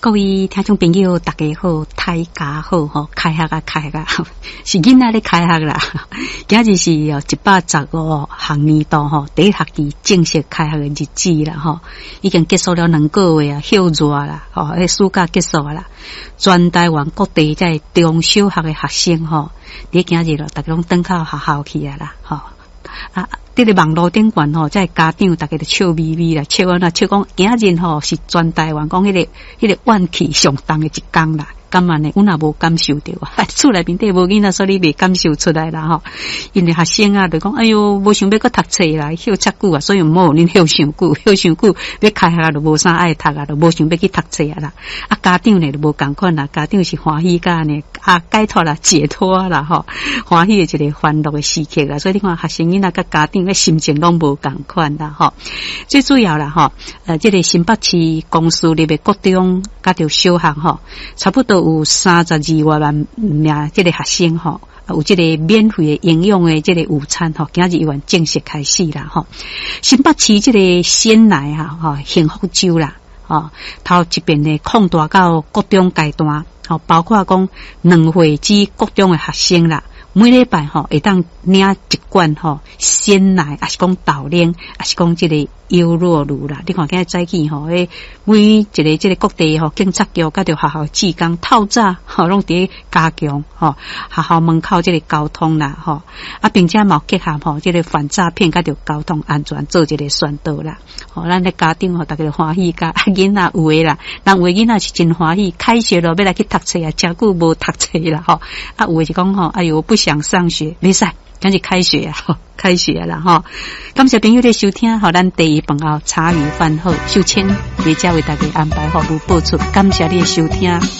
各位听众朋友，大家好，大家好吼，开学啊，开学啊，是囡仔咧开学啦。今日是115学年度吼，第一学期正式开学的日子啦吼，已经结束了2个月啊，休热啦，吼，迄暑假结束啦。全台湾各地在中小学的学生吼，伫今日咯，大家拢登到学校去啊啦，吼啊。伫个网络顶悬吼，在家长大家都笑眯眯啦，笑讲今日吼是全台湾讲迄个怨气上重的一天啦。感恩呢，阮也无感受到，厝内面底无囡仔，所以你袂感受出来啦吼。因为学生啊，就讲哎哟，无想要搁读册啦，休遮久啊，所以无恁休伤久，要开学啊，就无啥爱读啊，就无想要去读册啊啦。啊，家长呢就无共款啦，家长是欢喜甲呢解脱啦，解脱啦吼，欢喜的一个欢乐的时刻啦。所以你看学生囡仔甲家长的心情拢无共款啦吼。最主要啦吼，这个新北市公私立的国中甲着小学吼，差不多有32万名这个学生吼，有这个免费的营养的这个午餐吼，今日已经正式开始啦吼。新北市这个先来哈幸福州啦，头一遍的扩大到国中阶段，包括讲2岁至国中的学生啦。每礼拜会当领一罐鲜奶，还是讲豆奶，还是讲这个优酪乳啦。你看今日早起每一个这个各地警察局甲着学校志工透早拢伫加强学校门口这个交通啦并且嘛结合这个反诈骗甲着交通安全做一个宣导啦。咱的家长大家就欢喜甲囡仔有诶啦，人有诶囡仔是真欢喜，开学了要来去读册啊，真久无读册啦有诶是讲哎哟不想上学，没使，今日开学啊，开学啦感谢朋友的收听，咱第一饭后茶余饭后秀清，也将为大家安排好如播出，感谢你的收听。